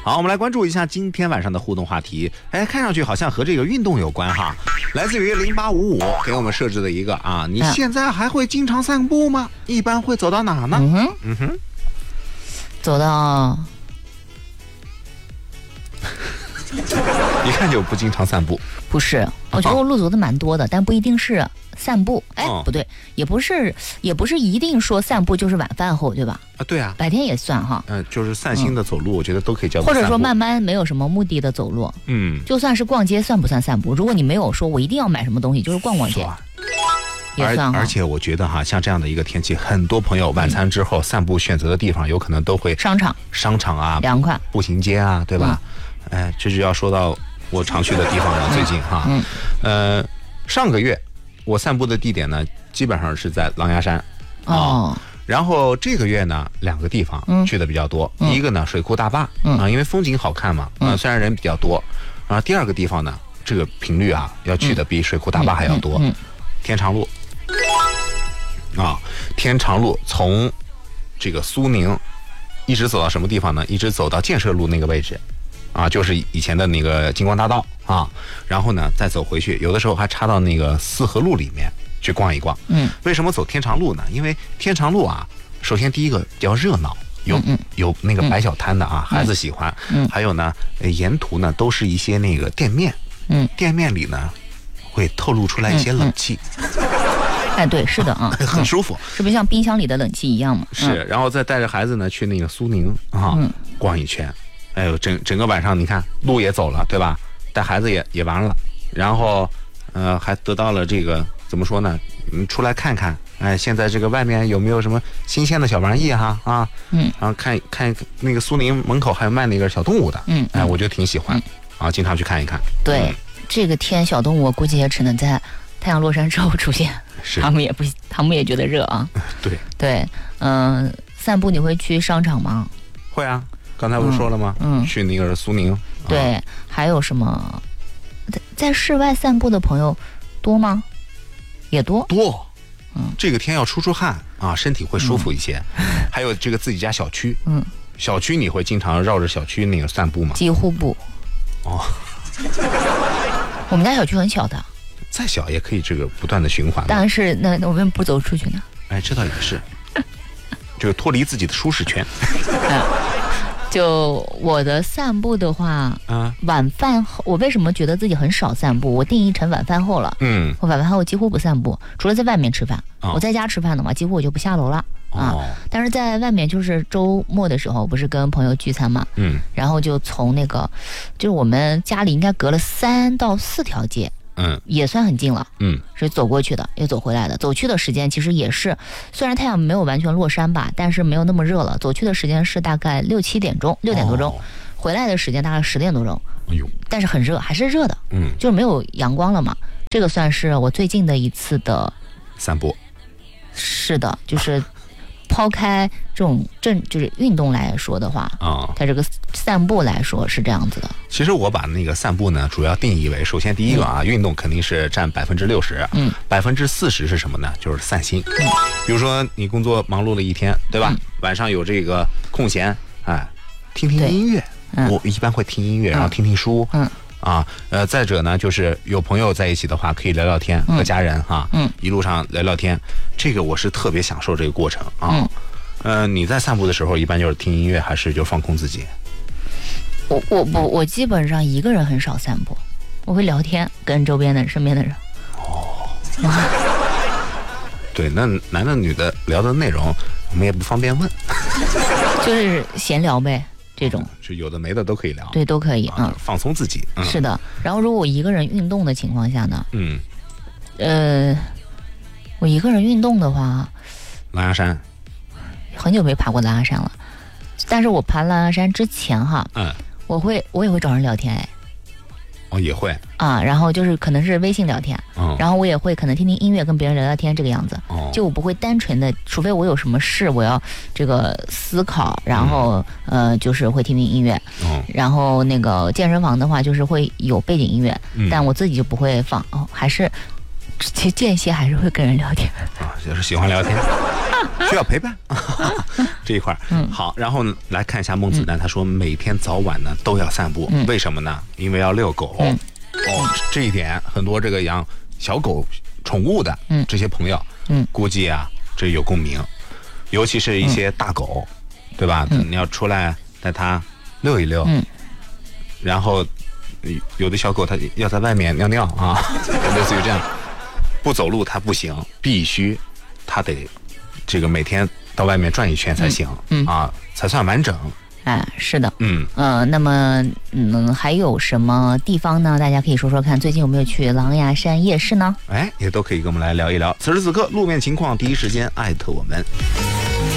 好，我们来关注一下今天晚上的互动话题。哎，看上去好像和这个运动有关哈。来自于0855给我们设置的一个啊，你现在还会经常散步吗？一般会走到哪呢？ 走到一看就不经常散步。 不是，我觉得我路走的蛮多的，但不一定是散步。哎，不对，也不是一定说散步就是晚饭后，对吧？ 啊，对啊， 白天也算哈。 就是散心的走路，我觉得都可以叫做或散步。 者说慢慢没有什么目的的走路。就算是逛街，算不算散步？如果你没有说我一定要买什么东西，就是逛逛街。也算哈。 而且我觉得哈，像这样的一个天气，很多朋友晚餐之后散步选择的地方，有可能都会商场啊， 凉快， 步行街啊，对吧？哎，这就要说到我常去的地方了。最近哈，上个月我散步的地点呢，基本上是在狼牙山然后这个月呢，2个地方去的比较多。第一个呢，水库大坝因为风景好看嘛，虽然人比较多。第二个地方呢，这个频率啊，要去的比水库大坝还要多。天长路天长路从这个苏宁一直走到什么地方呢？一直走到建设路那个位置就是以前的那个金光大道然后呢再走回去，有的时候还插到那个四合路里面去逛一逛。为什么走天长路呢？因为天长路首先第一个比较热闹，有那个摆小摊的孩子喜欢。还有呢，沿途呢都是一些那个店面。店面里呢会透露出来一些冷气。 哎，对，是的很舒服， 是不是像冰箱里的冷气一样嘛？ 是，然后再带着孩子呢去那个苏宁逛一圈。哎呦，整个晚上你看路也走了，对吧？带孩子也玩了，然后还得到了这个怎么说呢？出来看看，哎，现在这个外面有没有什么新鲜的小玩意然后看那个苏宁门口还有卖那个小动物的，哎，我就挺喜欢经常去看一看。 对，这个天小动物我估计也只能在太阳落山之后出现，他们也觉得热对，散步你会去商场吗？ 会啊，刚才不是说了吗？去那个苏宁。 对，还有什么在室外散步的朋友多吗？也多。这个天要出汗身体会舒服一些。还有这个自己家小区，小区你会经常绕着小区那个散步吗？几乎不。我们家小区很小的。 再小也可以这个不断的循环。 当然是，那我们不走出去呢。 哎，这倒也是，就脱离自己的舒适圈。 就我的散步的话，晚饭后，我为什么觉得自己很少散步？我定义成晚饭后了。我晚饭后几乎不散步，除了在外面吃饭。我在家吃饭的话，几乎我就不下楼了但是在外面，就是周末的时候，不是跟朋友聚餐嘛，然后就从那个，就是我们家里应该隔了3到4条街。也算很近了。是走过去的，也走回来的。走去的时间其实也是，虽然太阳没有完全落山吧，但是没有那么热了。走去的时间是大概6、7点钟，6点多钟，回来的时间大概10点多钟。但是很热，还是热的。就是没有阳光了嘛。这个算是我最近的一次的散步。 是的，就是抛开这种就是运动来说的话它这个散步来说是这样子的。 其实我把那个散步呢主要定义为，首先第一个运动肯定是占60%，40%是什么呢？就是散心。比如说你工作忙碌了一天，对吧？晚上有这个空闲，听听音乐。我一般会听音乐，然后听听书。再者呢，就是有朋友在一起的话，可以聊聊天，和家人一路上聊聊天，这个我是特别享受这个过程你在散步的时候，一般就是听音乐，还是就放空自己？ 我基本上一个人很少散步，我会聊天，跟周边的身边的人。 对，那男的女的聊的内容，我们也不方便问， 就是闲聊呗。这种就有的没的都可以聊， 对，都可以放松自己。 是的。然后如果我一个人运动的情况下呢，我一个人运动的话， 狼牙山， 很久没爬过狼牙山了。但是我爬狼牙山之前我也会找人聊天。 也会然后就是可能是微信聊天，然后我也会可能听听音乐，跟别人聊聊天这个样子。就我不会单纯的，除非我有什么事我要这个思考，然后就是会听听音乐。然后那个健身房的话，就是会有背景音乐，但我自己就不会放。还是其实间歇还是会跟人聊天啊，就是喜欢聊天，需要陪伴这一块好，然后来看一下孟子呢，他说每天早晚呢都要散步，为什么呢？因为要遛狗。这一点很多这个养小狗宠物的这些朋友，估计啊这有共鸣，尤其是一些大狗，对吧？你要出来带它遛一遛，然后有的小狗它要在外面尿尿啊，类似于这样，不走路它不行，必须它得这个每天到外面转一圈才行，啊，才算完整。 哎，是的，那么还有什么地方呢？大家可以说说看，最近有没有去狼牙山夜市呢？ 哎，也都可以跟我们来聊一聊。此时此刻路面情况，第一时间艾特我们。